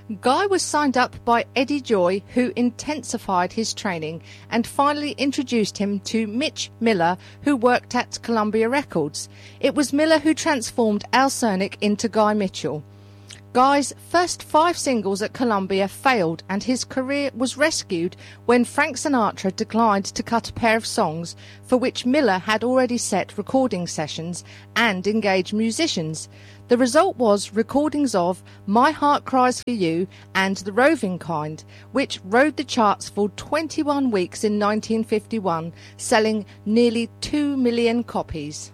Guy was signed up by Eddie Joy, who intensified his training and finally introduced him to Mitch Miller, who worked at Columbia Records. It was Miller who transformed Al Cernic into Guy Mitchell. Guy's first 5 singles at Columbia failed, and his career was rescued when Frank Sinatra declined to cut a pair of songs for which Miller had already set recording sessions and engaged musicians. The result was recordings of My Heart Cries for You and The Roving Kind, which rode the charts for 21 weeks in 1951, selling nearly 2 million copies.